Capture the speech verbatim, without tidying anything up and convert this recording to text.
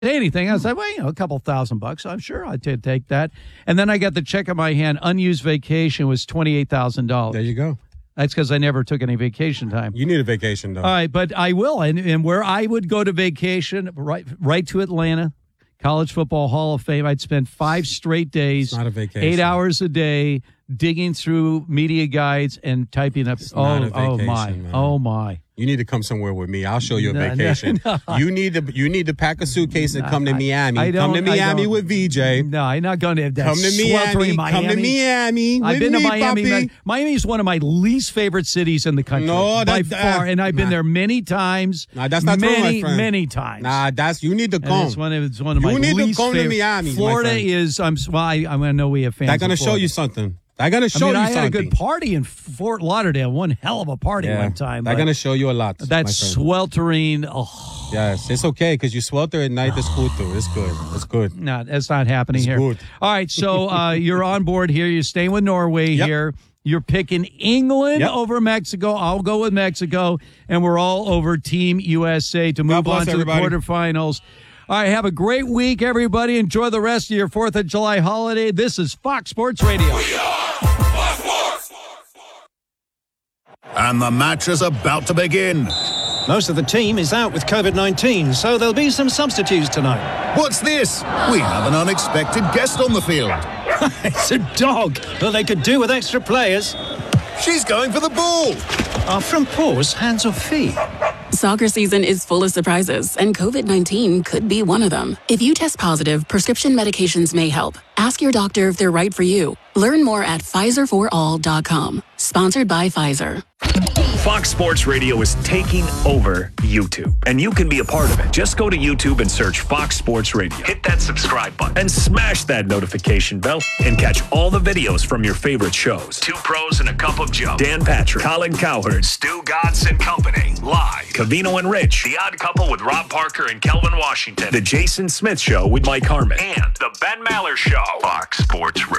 anything. I was like, well, you know, a couple thousand bucks. I'm sure I'd t- take that. And then I got the check in my hand. Unused vacation was twenty-eight thousand dollars. There you go. That's because I never took any vacation time. You need a vacation, though. All right, but I will. And, and where I would go to vacation, right, right to Atlanta, College Football Hall of Fame, I'd spend five straight days, It's not a vacation. eight hours a day, digging through media guides and typing up. It's oh, not a oh my, vacation, man. oh my. You need to come somewhere with me. I'll show you a No, no, vacation. no. You need to you need to pack a suitcase and come to I- Miami. I come to don't- I Miami don't. with V J. No, I'm not going to that Come to sweltering Miami. Come to Miami. I've with been me, to Miami. Papi. Miami is one of my least favorite cities in the country No, by that- uh, far, and I've been nah. there many times. Nah, that's not true, my many, friend. many times. Nah, that's you need to And come. it's one of it's one of You my need to least come to favorite. Miami, my Florida friend. is. I'm. Well, I, I know we have fans. They're gonna in show Florida. you something. They're gonna show I mean, you I had something. a good party in Fort Lauderdale. One hell of a party yeah. one time. They're but gonna show you a lot. That's my friend. sweltering. Oh, Yes, it's okay because you swelter at night. It's cool too. It's good. It's good. no, that's not happening It's here. good. All right, so uh, you're on board here. You're staying with Norway Yep. here. You're picking England Yep. over Mexico. I'll go with Mexico, and we're all over Team U S A to move bless on to everybody. the quarterfinals. All right, have a great week, everybody. Enjoy the rest of your fourth of July holiday. This is Fox Sports Radio. And the match is about to begin. Most of the team is out with COVID nineteen, so there'll be some substitutes tonight. What's this? We have an unexpected guest on the field. It's a dog, but they could do with extra players. She's going for the ball. Are front paws hands or feet? Soccer season is full of surprises, and COVID nineteen could be one of them. If you test positive, prescription medications may help. Ask your doctor if they're right for you. Learn more at Pfizer for all dot com. Sponsored by Pfizer. Fox Sports Radio is taking over YouTube, and you can be a part of it. Just go to YouTube and search Fox Sports Radio. Hit that subscribe button and smash that notification bell and catch all the videos from your favorite shows. Two Pros and a Cup of Joe. Dan Patrick, Colin Cowherd, Stu Godson and Company. Live. Cavino and Rich. The Odd Couple with Rob Parker and Kelvin Washington. The Jason Smith Show with Mike Harmon. And The Ben Maller Show. Fox Sports Radio.